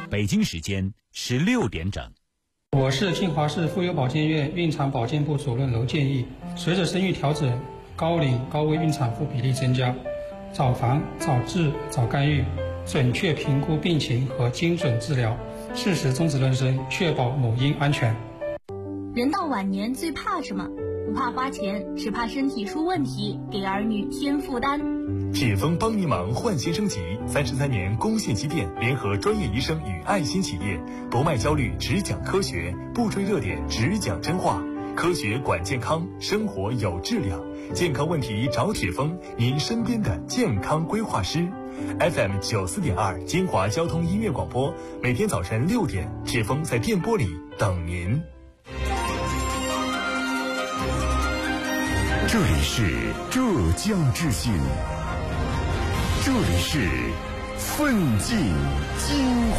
北京时间16点整。 我是金华市妇幼保健院孕产保健部主任娄建义。随着生育调整，高龄高危孕产妇比例增加，早防、早治、早干预，准确评估病情和精准治疗，适时终止妊娠，确保母婴安全。 人到晚年最怕什么？不怕花钱，只怕身体出问题，给儿女添负担。 铁峰帮您忙焕新升级，33年攻陷积淀，联合专业医生与爱心企业，不卖焦虑，只讲科学，不追热点，只讲真话。科学管健康，生活有质量，健康问题找铁峰，您身边的健康规划师。FM 94.2金华交通音乐广播，每天早晨6点，铁峰在电波里等您。 这里是浙江之声，这里是奋进经